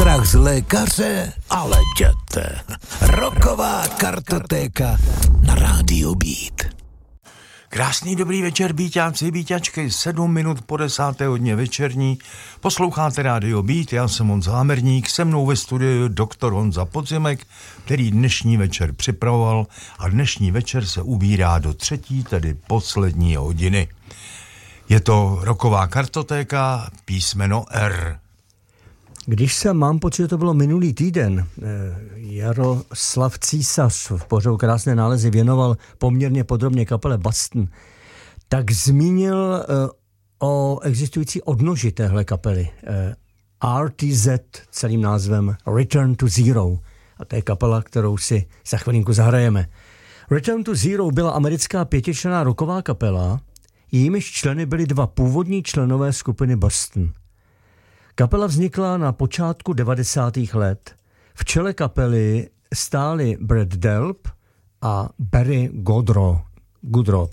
strach z lékaře? Ale jděte. Rocková kartotéka na rádiu Beat. Krásný dobrý večer, býťáci, býťačky, 7 minut po 10. hodině večerní. Posloucháte rádio Beat, já jsem Honza Hamerník, se mnou ve studiu doktor Honza Podzimek, který dnešní večer připravoval a dnešní večer se ubírá do třetí, tedy poslední hodiny. Je to rocková kartotéka, písmeno R. Když mám pocit, že to bylo minulý týden, Jaroslav Císař v pořadu Krásné nálezy věnoval poměrně podrobně kapele Boston, tak zmínil o existující odnoži téhle kapely. RTZ, celým názvem Return to Zero. A to je kapela, kterou si za chvilinku zahrajeme. Return to Zero byla americká 5členná rocková kapela, jejímiž členy byli 2 původní členové skupiny Boston. Kapela vznikla na počátku 90. let. V čele kapely stáli Brad Delp a Barry Goodrow.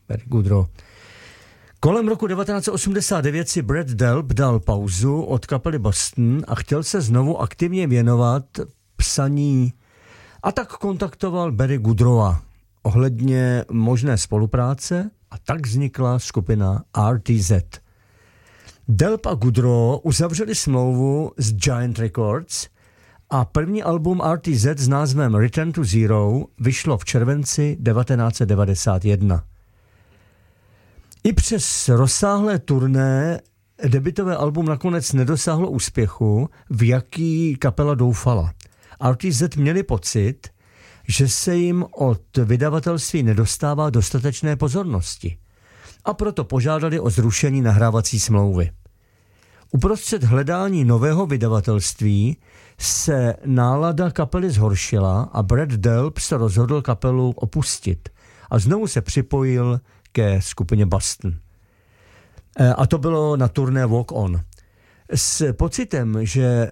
Kolem roku 1989 si Brad Delp dal pauzu od kapely Boston a chtěl se znovu aktivně věnovat psaní a tak kontaktoval Barry Goodrowa ohledně možné spolupráce a tak vznikla skupina RTZ. Delp a Goodrow uzavřeli smlouvu s Giant Records a první album RTZ s názvem Return to Zero vyšlo v červenci 1991. I přes rozsáhlé turné debutové album nakonec nedosáhlo úspěchu, v jaký kapela doufala. RTZ měli pocit, že se jim od vydavatelství nedostává dostatečné pozornosti a proto požádali o zrušení nahrávací smlouvy. Uprostřed hledání nového vydavatelství se nálada kapely zhoršila a Brad Delp se rozhodl kapelu opustit a znovu se připojil ke skupině Boston. A to bylo na turné Walk On. S pocitem, že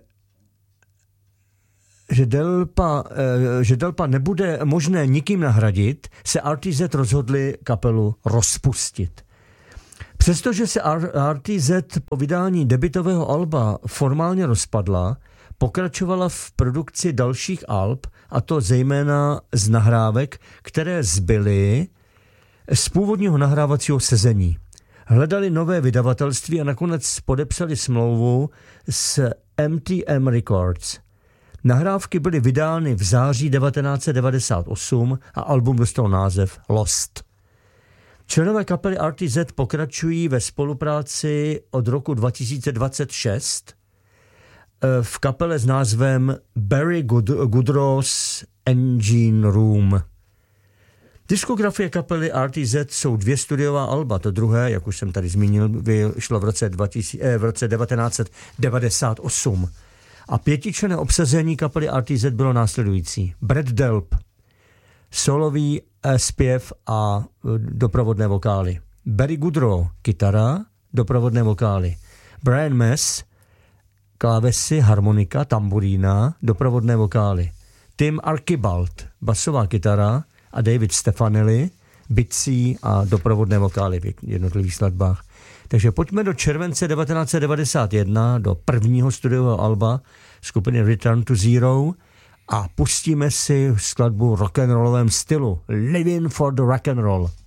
Delpa nebude možné nikým nahradit, se RTZ rozhodli kapelu rozpustit. Přestože se RTZ po vydání debutového alba formálně rozpadla, pokračovala v produkci dalších alb, a to zejména z nahrávek, které zbyly z původního nahrávacího sezení. Hledali nové vydavatelství a nakonec podepsali smlouvu s MTM Records. Nahrávky byly vydány v září 1998 a album dostal název Lost. Členové kapely RTZ pokračují ve spolupráci od roku 2026 v kapele s názvem Barry Goodrow's Engine Room. Diskografie kapely RTZ jsou 2 studiová alba. To druhé, jak už jsem tady zmínil, vyšlo v roce 1998. A 5členné obsazení kapely RTZ bylo následující. Brad Delp, solový zpěv a doprovodné vokály. Barry Goodrow, kytara, doprovodné vokály. Brian Mess, klávesy, harmonika, tamburína, doprovodné vokály. Tim Archibald, basová kytara a David Stefanelli, bicí a doprovodné vokály v jednotlivých skladbách. Takže pojďme do července 1991, do prvního studiového alba skupiny Return to Zero a pustíme si skladbu v rock'n'rollovém stylu Living for the Rock'n'Roll.